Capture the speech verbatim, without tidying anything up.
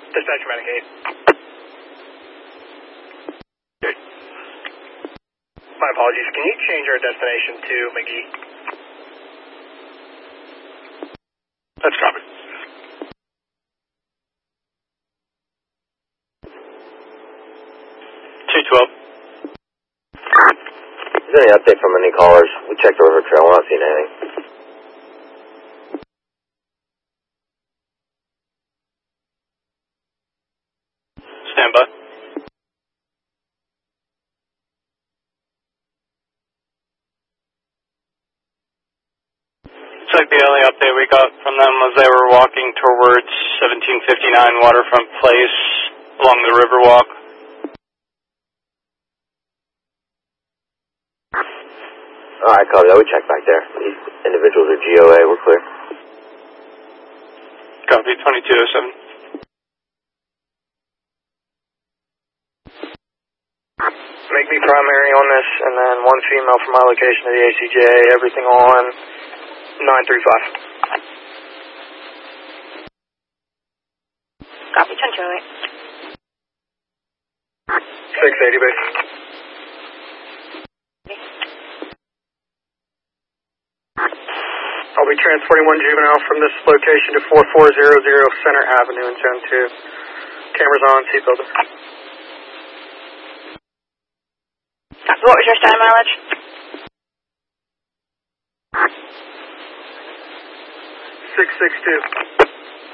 Dispatch Medicaid. My apologies. Can you change our destination to McGee? That's copied. two twelve. Is there any update from any callers? We checked the river trail. We're not seeing anything. Stand by. Looks like the only update we got from them was they were walking towards seventeen fifty-nine Waterfront Place along the Riverwalk. Alright, copy that. We checked back there. These individuals are G O A. We're clear. Copy, twenty-two oh seven. Make me primary on this, and then one female from my location to the A C J. Everything on nine three five. Copy, ten two oh eight. six eighty, base. I'll be transporting one juvenile from this location to four four zero zero Center Avenue in Zone two. Cameras on, seatbelt. What was your stat mileage? six six two.